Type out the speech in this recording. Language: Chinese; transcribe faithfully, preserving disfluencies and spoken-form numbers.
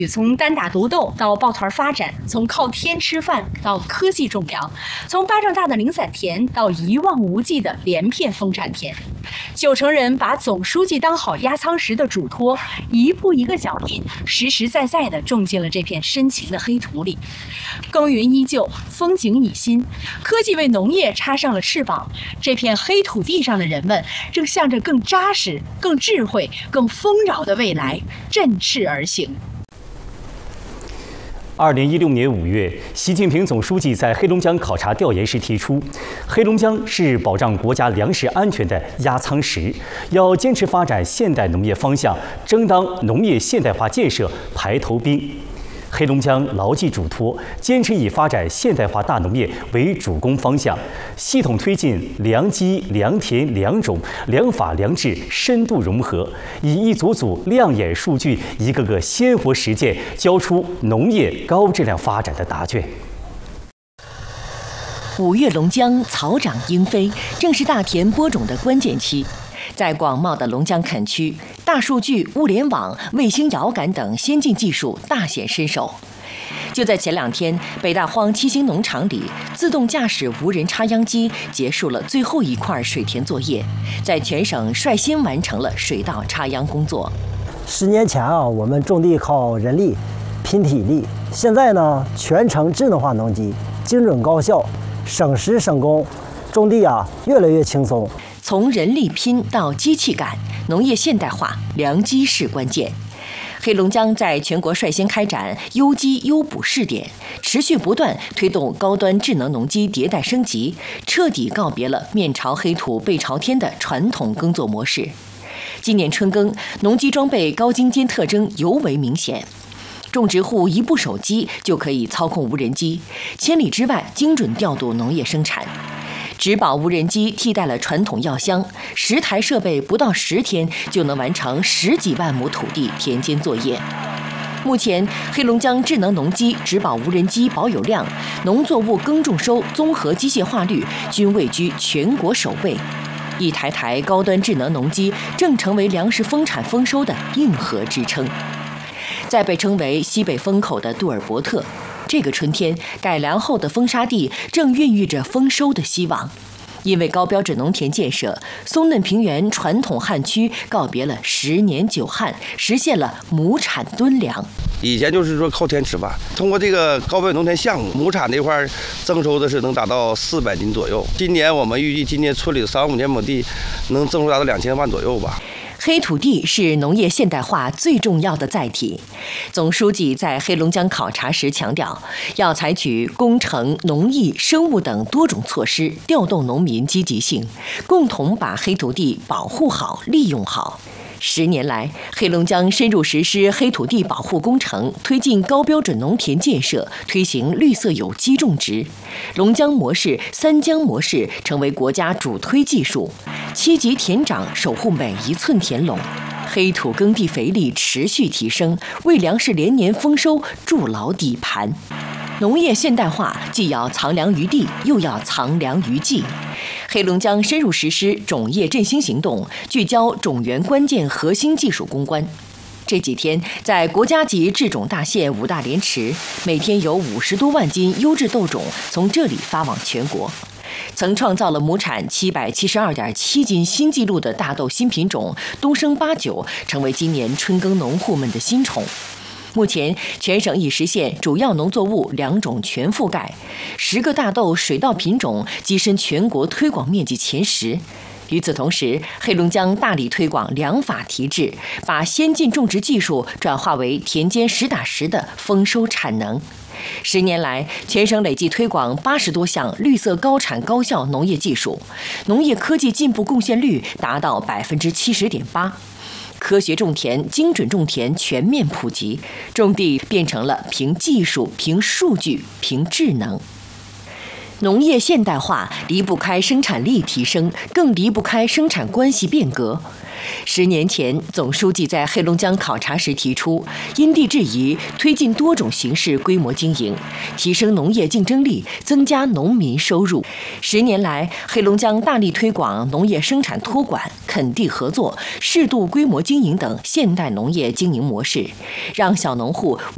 从单打独斗到抱团发展，从靠天吃饭到科技种粮，从巴掌大的零散田到一望无际的连片丰产田，九成人把总书记当好压舱石的嘱托，一步一个脚印，实实在在地种进了这片深情的黑土里。耕耘依旧，风景已新，科技为农业插上了翅膀。这片黑土地上的人们，正向着更扎实、更智慧、更丰饶的未来振翅而行。 二零一六年五月，习近平总书记在黑龙江考察调研时提出，黑龙江是保障国家粮食安全的压舱石，要坚持发展现代农业方向，争当农业现代化建设排头兵。黑龙江牢记嘱托，坚持以发展现代化大农业为主攻方向，系统推进粮基、粮田、粮种、粮法、粮制深度融合，以一组组亮眼数据、一个个鲜活实践，交出农业高质量发展的答卷。 五月龙江草长莺飞，正是大田播种的关键期。在广袤的龙江垦区，大数据、物联网、卫星遥感等先进技术大显身手。就在前两天，北大荒七星农场里，自动驾驶无人插秧机结束了最后一块水田作业，在全省率先完成了水稻插秧工作。 十年前啊，我们种地靠人力、拼体力，现在呢，全程智能化农机，精准高效，省时省工，种地啊越来越轻松。 从人力拼到机器赶，农业现代化，良机是关键。黑龙江在全国率先开展优机优补试点，持续不断推动高端智能农机迭代升级，彻底告别了面朝黑土背朝天的传统耕作模式。今年春耕，农机装备高精尖特征尤为明显。种植户一部手机就可以操控无人机，千里之外精准调度农业生产。植保无人机替代了传统药箱，十台设备不到十天就能完成十几万亩土地田间作业。目前，黑龙江智能农机植保无人机保有量、农作物耕种收综合机械化率均位居全国首位。一台台高端智能农机正成为粮食丰产丰收的硬核支撑。在被称为西北风口的杜尔伯特，这个春天，改良后的风沙地正孕育着丰收的希望。因为高标准农田建设，松嫩平原传统旱区告别了十年久旱，实现了亩产吨粮。 以前就是说靠天吃饭，通过这个高标准农田项目，亩产这块增收的是能达到四百斤左右。今年我们预计，今年村里三万五千亩地能增收达到两千万左右吧。 黑土地是农业现代化最重要的载体。总书记在黑龙江考察时强调，要采取工程、农艺、生物等多种措施，调动农民积极性，共同把黑土地保护好、利用好。十年来，黑龙江深入实施黑土地保护工程，推进高标准农田建设，推行绿色有机种植。龙江模式、三江模式成为国家主推技术，七级田长守护每一寸田垄，黑土耕地肥力持续提升，为粮食连年丰收筑牢底盘。农业现代化既要藏粮于地，又要藏粮于技。黑龙江深入实施种业振兴行动，聚焦种源关键核心技术攻关。这几天，在国家级制种大县五大连池，每天有五十多万斤优质豆种从这里发往全国。曾创造了亩产七百七十二点七斤新纪录的大豆新品种东升八九，成为今年春耕农户们的新宠。目前，全省已实现主要农作物两种全覆盖，十个大豆水稻品种跻身全国推广面积前十。与此同时，黑龙江大力推广粮法提质，把先进种植技术转化为田间实打实的丰收产能。十年来，全省累计推广八十多项绿色高产高效农业技术，农业科技进步贡献率达到百分之七十点八。科学种田、精准种田全面普及，种地变成了凭技术、凭数据、凭智能。农业现代化离不开生产力提升，更离不开生产关系变革。十年前，总书记在黑龙江考察时提出，因地制宜推进多种形式规模经营，提升农业竞争力，增加农民收入。十年来，黑龙江大力推广农业生产托管、垦地合作、适度规模经营等现代农业经营模式，让小农户